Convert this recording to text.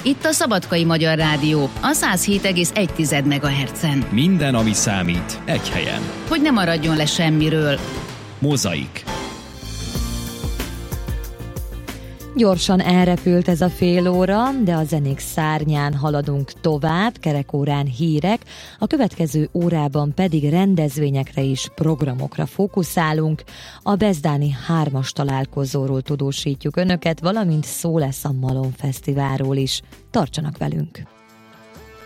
Itt a Szabadkai Magyar Rádió, a 107,1 MHz-en. Minden, ami számít, egy helyen. Hogy ne maradjon le semmiről. Mozaik. Gyorsan elrepült ez a fél óra, de a zenék szárnyán haladunk tovább, kerekórán hírek, a következő órában pedig rendezvényekre és programokra fókuszálunk. A Bezdáni 3-as találkozóról tudósítjuk önöket, valamint szó lesz a Malom Fesztiválról is. Tartsanak velünk!